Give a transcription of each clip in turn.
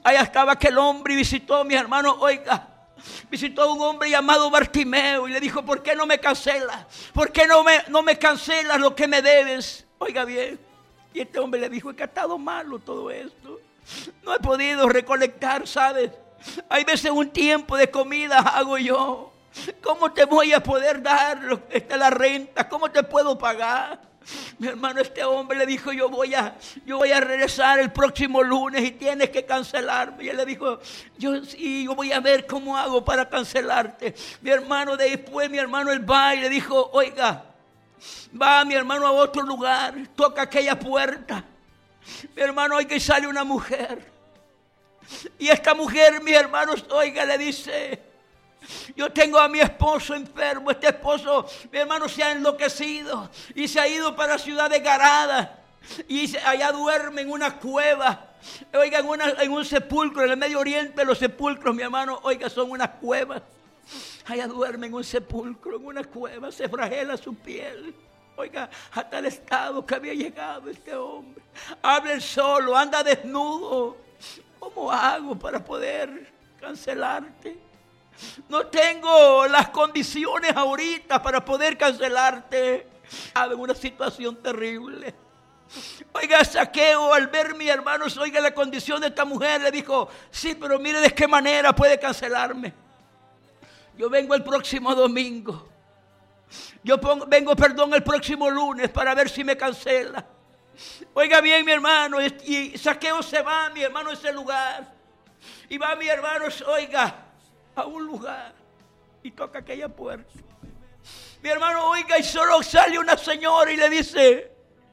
allá estaba aquel hombre y visitó, mi hermano, oiga, visitó a un hombre llamado Bartimeo y le dijo: ¿por qué no me cancelas? ¿Por qué no me cancelas lo que me debes? Oiga bien. Y este hombre le dijo: es que ha estado malo todo esto. No he podido recolectar, ¿sabes? Hay veces un tiempo de comida hago yo. ¿Cómo te voy a poder dar la renta? ¿Cómo te puedo pagar? Mi hermano, este hombre le dijo: yo voy a regresar el próximo lunes y tienes que cancelarme. Y él le dijo: yo voy a ver cómo hago para cancelarte. Mi hermano, después mi hermano, él va y le dijo: oiga, va mi hermano a otro lugar, toca aquella puerta. Mi hermano, oiga, y sale una mujer. Y esta mujer, mis hermanos, oiga, le dice: yo tengo a mi esposo enfermo. Este esposo, mi hermano, se ha enloquecido y se ha ido para la ciudad de Garada. Y allá duerme en una cueva. Oiga, en un sepulcro. En el Medio Oriente los sepulcros, mi hermano, oiga, son unas cuevas. Allá duerme en un sepulcro, en una cueva. Se flagela su piel. Oiga, hasta el estado que había llegado este hombre. Habla él solo, anda desnudo. ¿Cómo hago para poder cancelarte? No tengo las condiciones ahorita para poder cancelarte. En una situación terrible. Oiga, Zaqueo, al ver, mi hermanos, oiga, la condición de esta mujer, le dijo: sí, pero mire de qué manera puede cancelarme. Yo vengo el próximo domingo. Vengo el próximo lunes para ver si me cancela. Oiga bien, mi hermano, y Zaqueo se va, mi hermano, a ese lugar. Y va, mi hermano, oiga, a un lugar y toca aquella puerta. Mi hermano, oiga, y solo sale una señora y le dice: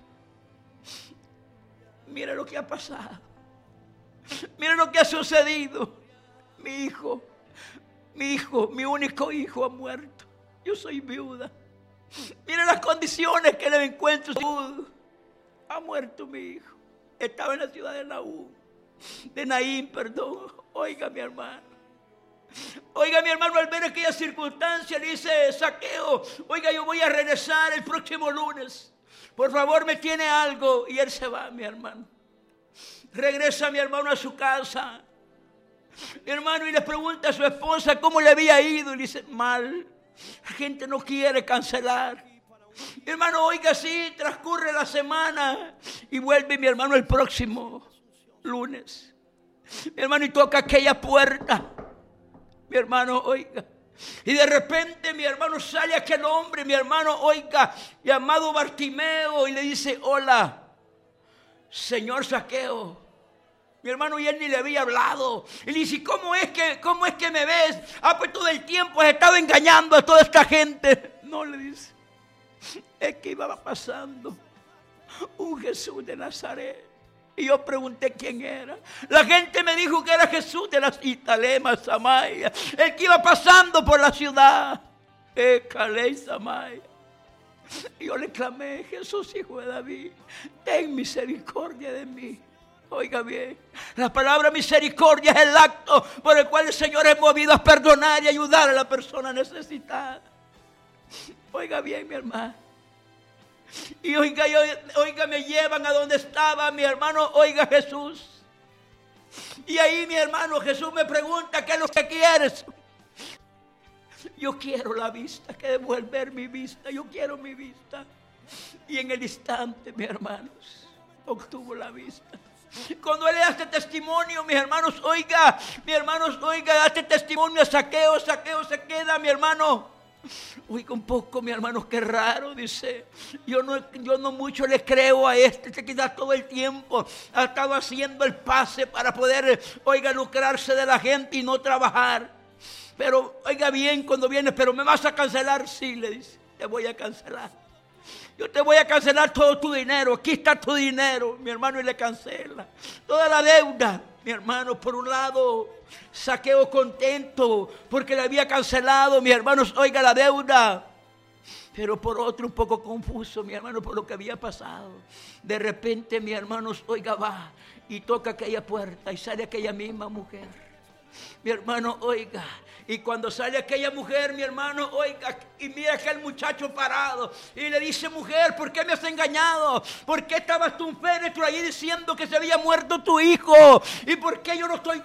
mire lo que ha pasado, mire lo que ha sucedido. Mi único hijo ha muerto. Yo soy viuda. Mire las condiciones que le encuentro. Ha muerto mi hijo. Estaba en la ciudad de Naín, perdón. Oiga, mi hermano, al ver aquella circunstancia, le dice: Zaqueo, oiga, yo voy a regresar el próximo lunes. Por favor, me tiene algo. Y él se va, mi hermano. Regresa, mi hermano, a su casa. Mi hermano, y le pregunta a su esposa cómo le había ido. Y le dice: mal. La gente no quiere cancelar. Mi hermano, oiga, sí, transcurre la semana. Y vuelve, mi hermano, el próximo lunes. Mi hermano, y toca aquella puerta. Mi hermano, oiga. Y de repente, mi hermano, sale aquel hombre, mi hermano, oiga, llamado Bartimeo, y le dice: hola, señor Zaqueo. Mi hermano, y él ni le había hablado. Y le dice: ¿cómo es que me ves? Pues todo el tiempo has estado engañando a toda esta gente. No, le dice, es que iba pasando un Jesús de Nazaret. Y yo pregunté quién era. La gente me dijo que era Jesús de las Italema, Samaya, el que iba pasando por la ciudad. Calais, Samaya. Y yo le clamé: Jesús, hijo de David, ten misericordia de mí. Oiga bien, la palabra misericordia es el acto por el cual el Señor es movido a perdonar y ayudar a la persona necesitada. Oiga bien, mi hermano. Y oiga, me llevan a donde estaba mi hermano, oiga, Jesús. Y ahí, mi hermano, Jesús me pregunta: ¿qué es lo que quieres? Yo quiero la vista, que devolver mi vista. Yo quiero mi vista. Y en el instante, mis hermanos, obtuvo la vista. Cuando él le da este testimonio, mis hermanos, oiga, da este testimonio a Zaqueo. Zaqueo se queda, mi hermano. Oiga un poco, mi hermano, qué raro, dice. Yo no mucho le creo a este que da todo el tiempo ha estado haciendo el pase para poder, oiga, lucrarse de la gente y no trabajar. Pero, oiga bien, cuando viene: pero me vas a cancelar. Sí, le dice, te voy a cancelar. Yo te voy a cancelar todo tu dinero. Aquí está tu dinero, mi hermano, y le cancela toda la deuda. Mi hermano, por un lado, Zaqueo contento porque le había cancelado, mis hermanos, oiga, la deuda. Pero por otro, un poco confuso, mi hermano, por lo que había pasado. De repente, mi hermanos, oiga, va y toca aquella puerta y sale aquella misma mujer. Mi hermano, oiga, y cuando sale aquella mujer, mi hermano, oiga, y mira aquel muchacho parado y le dice: mujer, ¿por qué me has engañado? ¿Por qué estabas tú un féretro allí diciendo que se había muerto tu hijo? ¿Y por qué yo no estoy